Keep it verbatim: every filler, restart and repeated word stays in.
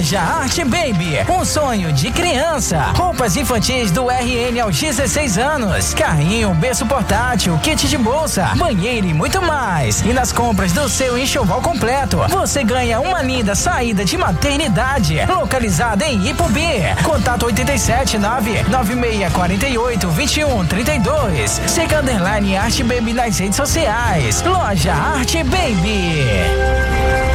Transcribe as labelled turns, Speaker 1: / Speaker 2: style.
Speaker 1: Loja Art Baby, um sonho de criança. Roupas infantis do R N aos dezesseis anos. Carrinho, berço portátil, kit de bolsa, banheiro e muito mais. E nas compras do seu enxoval completo, você ganha uma linda saída de maternidade. Localizada em Ipubi. Contato oito sete nove nove seis quatro oito dois um três dois. Siga underline Art Baby nas redes sociais. Loja Art Baby.